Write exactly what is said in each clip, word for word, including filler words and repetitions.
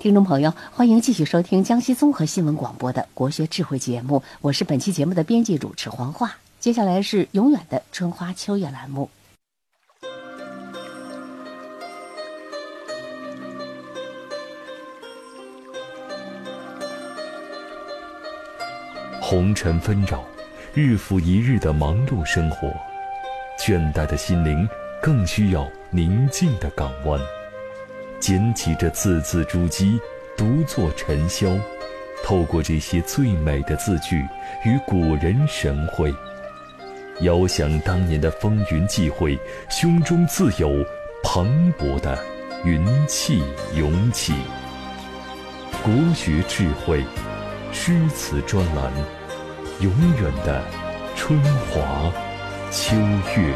听众朋友，欢迎继续收听江西综合新闻广播的国学智慧节目，我是本期节目的编辑主持黄华。接下来是永远的春花秋月栏目。 红尘纷扰，日复一日的忙碌生活，倦怠的心灵更需要宁静的港湾。捡起这字字珠玑，独坐尘嚣，透过这些最美的字句，与古人神会，遥想当年的风云际会，胸中自有磅礴的云气涌起。国学智慧诗词专栏，永远的春华秋月。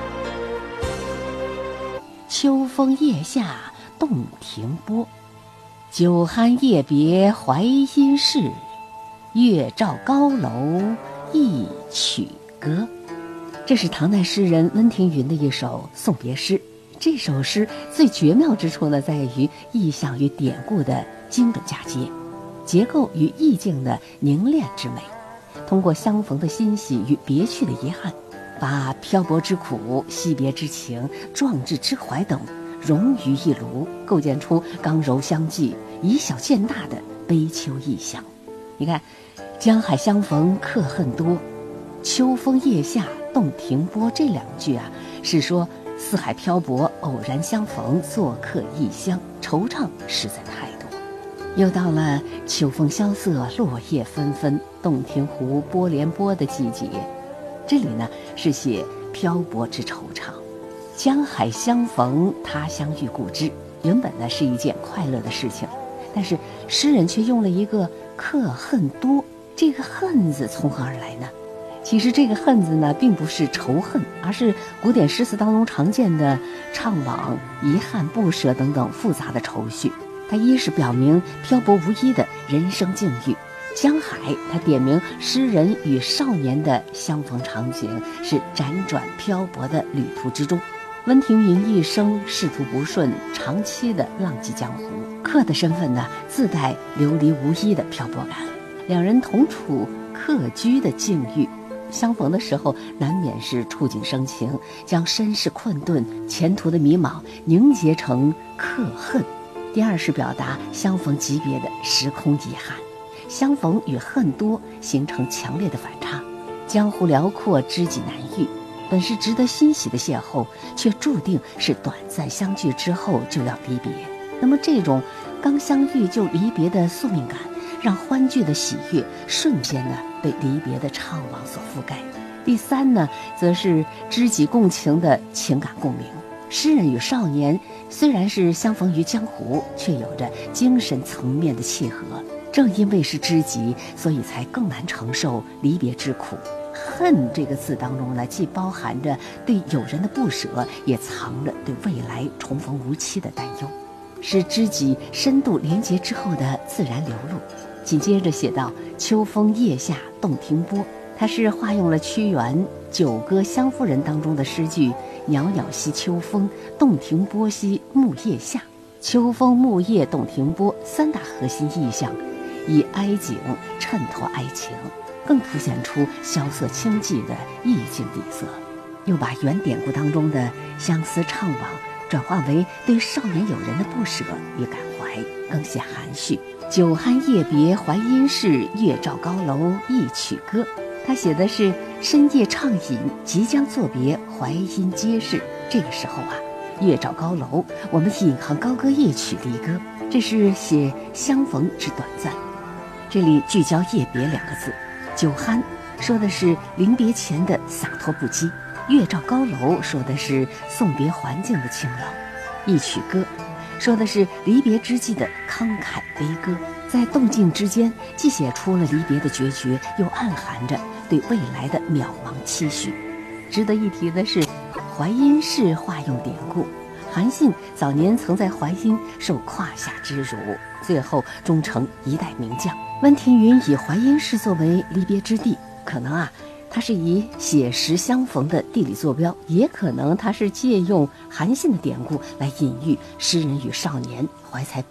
秋风夜下洞庭波，酒酣夜别淮阴市，月照高楼一曲歌。这是唐代诗人温庭筠的一首送别诗。这首诗最绝妙之处呢，在于意象与典故的精准嫁接，结构与意境的凝练之美，通过相逢的欣喜与别去的遗憾，把漂泊之苦、惜别之情、壮志之怀等融于一炉，构建出刚柔相济、以小见大的悲秋意象。你看，江海相逢客恨多，秋风夜下洞庭波，这两句啊，是说四海漂泊，偶然相逢，做客异乡，惆怅实在太多。又到了秋风萧瑟，落叶纷纷，洞庭湖波连波的季节。这里呢是写漂泊之惆怅。江海相逢，他乡遇故知，原本呢是一件快乐的事情，但是诗人却用了一个客恨多。这个恨字从何而来呢？其实这个恨字呢并不是仇恨，而是古典诗词当中常见的怅惘、遗憾、不舍等等复杂的愁绪。它一是表明漂泊无依的人生境遇，江海它点明诗人与少年的相逢场景，是辗转漂泊的旅途之中。温庭筠一生仕途不顺，长期的浪迹江湖，客的身份呢自带流离无依的漂泊感。两人同处客居的境遇，相逢的时候难免是触景生情，将身世困顿、前途的迷茫凝结成客恨。第二是表达相逢即别的时空遗憾，相逢与恨多形成强烈的反差。江湖辽阔，知己难遇，本是值得欣喜的邂逅，却注定是短暂相聚之后就要离别。那么这种刚相遇就离别的宿命感，让欢聚的喜悦瞬间呢被离别的怅惘所覆盖。第三呢，则是知己共情的情感共鸣。诗人与少年虽然是相逢于江湖，却有着精神层面的契合。正因为是知己，所以才更难承受离别之苦。恨这个字当中呢，既包含着对友人的不舍，也藏着对未来重逢无期的担忧，是知己深度连结之后的自然流露。紧接着写到秋风夜下洞庭波，它是化用了屈原《九歌湘夫人》当中的诗句：袅袅兮秋风，洞庭波兮木叶下。秋风、木叶、洞庭波三大核心意象，以哀景衬托哀情，更凸显出萧瑟清寂的意境底色。又把原典故当中的相思怅惘转化为对少年友人的不舍与感怀，更显含蓄。酒酣夜别淮阴市，月照高楼一曲歌。他写的是深夜畅饮，即将作别淮阴街市。这个时候啊，月照高楼，我们引吭高歌一曲离歌，这是写相逢之短暂。这里聚焦夜别两个字。酒酣说的是临别前的洒脱不羁，月照高楼说的是送别环境的清冷，一曲歌说的是离别之际的慷慨悲歌。在动静之间，既写出了离别的决绝，又暗含着对未来的渺茫期许。值得一提的是，淮阴市化用典故，韩信早年曾在淮阴受胯下之辱，最后终成一代名将。温庭筠以淮阴市作为离别之地，可能啊它是以写实相逢的地理坐标，也可能它是借用韩信的典故来隐喻诗人与少年怀才